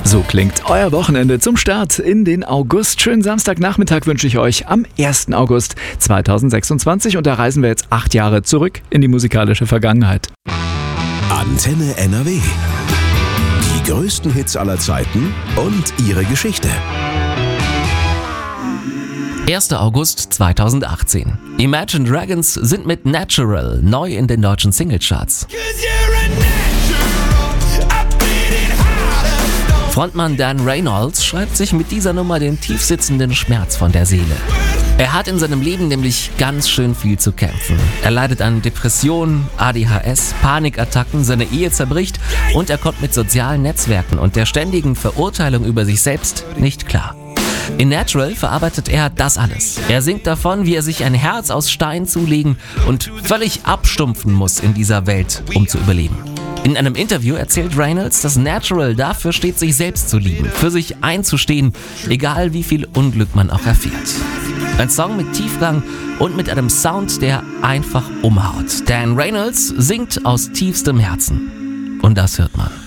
So klingt euer Wochenende zum Start in den August. Schönen Samstagnachmittag wünsche ich euch am 1. August 2026 und da reisen wir jetzt 8 Jahre zurück in die musikalische Vergangenheit. Antenne NRW. Die größten Hits aller Zeiten und ihre Geschichte. 1. August 2018. Imagine Dragons sind mit Natural neu in den deutschen Singlecharts. Frontmann Dan Reynolds schreibt sich mit dieser Nummer den tiefsitzenden Schmerz von der Seele. Er hat in seinem Leben nämlich ganz schön viel zu kämpfen. Er leidet an Depressionen, ADHS, Panikattacken, seine Ehe zerbricht und er kommt mit sozialen Netzwerken und der ständigen Verurteilung über sich selbst nicht klar. In Natural verarbeitet er das alles. Er singt davon, wie er sich ein Herz aus Stein zulegen und völlig abstumpfen muss in dieser Welt, um zu überleben. In einem Interview erzählt Reynolds, dass Natural dafür steht, sich selbst zu lieben, für sich einzustehen, egal wie viel Unglück man auch erfährt. Ein Song mit Tiefgang und mit einem Sound, der einfach umhaut. Dan Reynolds singt aus tiefstem Herzen. Und das hört man.